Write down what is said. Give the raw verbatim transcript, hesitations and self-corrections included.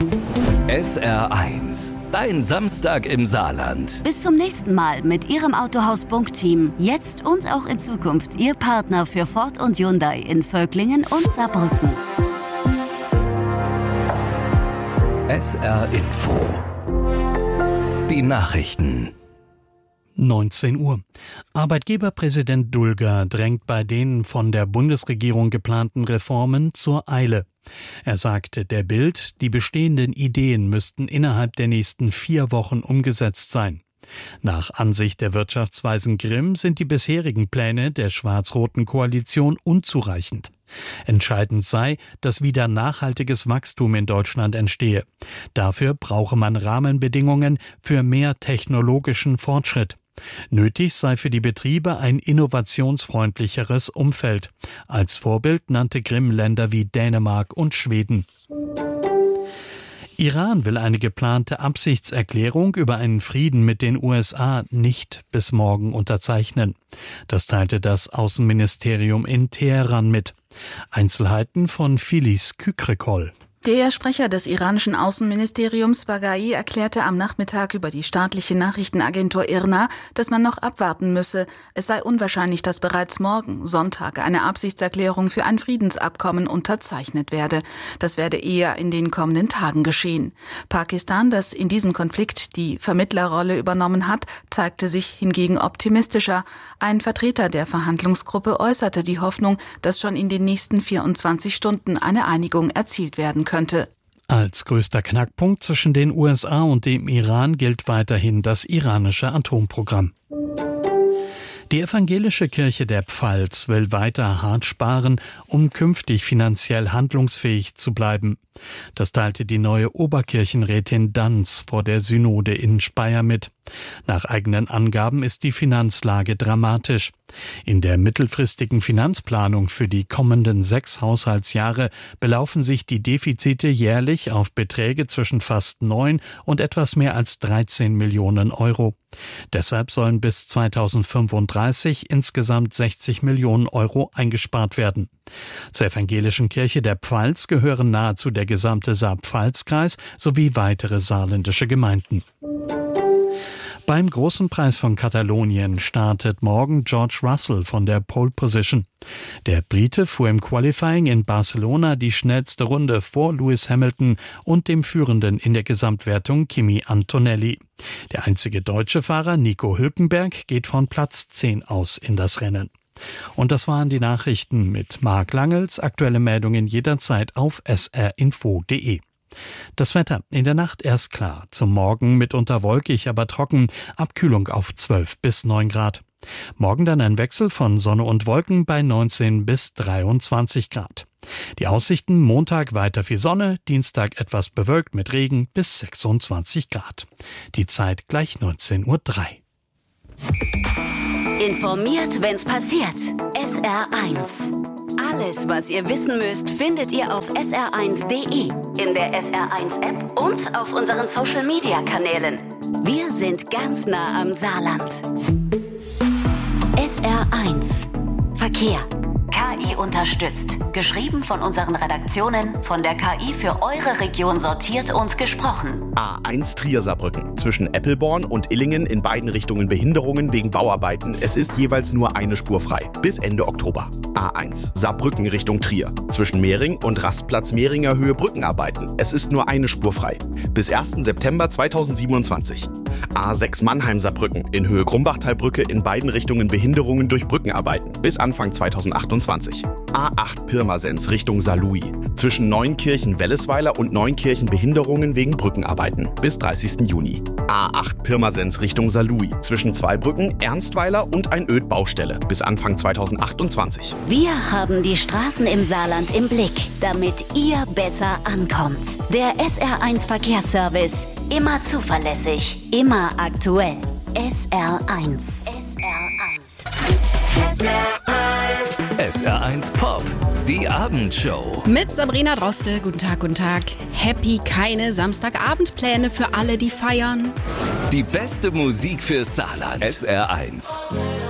S R eins, dein Samstag im Saarland. Bis zum nächsten Mal mit Ihrem Autohaus-Bunk-Team. Jetzt und auch in Zukunft Ihr Partner für Ford und Hyundai in Völklingen und Saarbrücken. S R Info. Die Nachrichten. neunzehn Uhr. Arbeitgeberpräsident Dulger drängt bei den von der Bundesregierung geplanten Reformen zur Eile. Er sagte der Bild, die bestehenden Ideen müssten innerhalb der nächsten vier Wochen umgesetzt sein. Nach Ansicht der Wirtschaftsweisen Grimm sind die bisherigen Pläne der schwarz-roten Koalition unzureichend. Entscheidend sei, dass wieder nachhaltiges Wachstum in Deutschland entstehe. Dafür brauche man Rahmenbedingungen für mehr technologischen Fortschritt. Nötig sei für die Betriebe ein innovationsfreundlicheres Umfeld. Als Vorbild nannte Grimm Länder wie Dänemark und Schweden. Iran will eine geplante Absichtserklärung über einen Frieden mit den U S A nicht bis morgen unterzeichnen. Das teilte das Außenministerium in Teheran mit. Einzelheiten von Filiz Kükrikol. Der Sprecher des iranischen Außenministeriums Baghai erklärte am Nachmittag über die staatliche Nachrichtenagentur I R N A, dass man noch abwarten müsse. Es sei unwahrscheinlich, dass bereits morgen, Sonntag, eine Absichtserklärung für ein Friedensabkommen unterzeichnet werde. Das werde eher in den kommenden Tagen geschehen. Pakistan, das in diesem Konflikt die Vermittlerrolle übernommen hat, zeigte sich hingegen optimistischer. Ein Vertreter der Verhandlungsgruppe äußerte die Hoffnung, dass schon in den nächsten vierundzwanzig Stunden eine Einigung erzielt werden könnte. Als größter Knackpunkt zwischen den U S A und dem Iran gilt weiterhin das iranische Atomprogramm. Die evangelische Kirche der Pfalz will weiter hart sparen, um künftig finanziell handlungsfähig zu bleiben. Das teilte die neue Oberkirchenrätin Danz vor der Synode in Speyer mit. Nach eigenen Angaben ist die Finanzlage dramatisch. In der mittelfristigen Finanzplanung für die kommenden sechs Haushaltsjahre belaufen sich die Defizite jährlich auf Beträge zwischen fast neun und etwas mehr als dreizehn Millionen Euro. Deshalb sollen bis zweitausendfünfunddreißig insgesamt sechzig Millionen Euro eingespart werden. Zur evangelischen Kirche der Pfalz gehören nahezu der gesamte Saar-Pfalz-Kreis sowie weitere saarländische Gemeinden. Beim Großen Preis von Katalonien startet morgen George Russell von der Pole Position. Der Brite fuhr im Qualifying in Barcelona die schnellste Runde vor Lewis Hamilton und dem Führenden in der Gesamtwertung Kimi Antonelli. Der einzige deutsche Fahrer Nico Hülkenberg geht von Platz zehn aus in das Rennen. Und das waren die Nachrichten mit Marc Langels. Aktuelle Meldungen jederzeit auf s r info punkt d e. Das Wetter in der Nacht erst klar, zum Morgen mitunter wolkig, aber trocken, Abkühlung auf zwölf bis neun Grad. Morgen dann ein Wechsel von Sonne und Wolken bei neunzehn bis dreiundzwanzig Grad. Die Aussichten: Montag weiter viel Sonne, Dienstag etwas bewölkt mit Regen bis sechsundzwanzig Grad. Die Zeit gleich neunzehn Uhr drei. Informiert, wenn's passiert. S R eins. Alles, was ihr wissen müsst, findet ihr auf s r eins punkt d e, in der S R eins App und auf unseren Social-Media-Kanälen. Wir sind ganz nah am Saarland. S R eins. Verkehr. K I unterstützt. Geschrieben von unseren Redaktionen, von der K I für eure Region sortiert und gesprochen. A eins Trier-Saarbrücken. Zwischen Eppelborn und Illingen in beiden Richtungen Behinderungen wegen Bauarbeiten. Es ist jeweils nur eine Spur frei. Bis Ende Oktober. A eins Saarbrücken Richtung Trier. Zwischen Mehring und Rastplatz Mehringer Höhe Brückenarbeiten. Es ist nur eine Spur frei. Bis ersten September zweitausendsiebenundzwanzig. A sechs Mannheim-Saarbrücken. In Höhe Grumbachtalbrücke in beiden Richtungen Behinderungen durch Brückenarbeiten. Bis Anfang zweitausendachtundzwanzig. A acht Pirmasens Richtung Saarlouis. Zwischen Neunkirchen-Wellesweiler und Neunkirchen Behinderungen wegen Brückenarbeiten. Bis dreißigsten Juni. A acht Pirmasens Richtung Saarlouis. Zwischen Zweibrücken, Ernstweiler und Einöd Baustelle. Bis Anfang zweitausendachtundzwanzig. Wir haben die Straßen im Saarland im Blick, damit ihr besser ankommt. Der S R eins Verkehrsservice. Immer zuverlässig, immer aktuell. S R eins. S R eins. S R eins. S R eins Pop. Die Abendshow. Mit Sabrina Droste. Guten Tag, guten Tag. Happy keine Samstagabendpläne für alle, die feiern. Die beste Musik für Saarland. S R eins.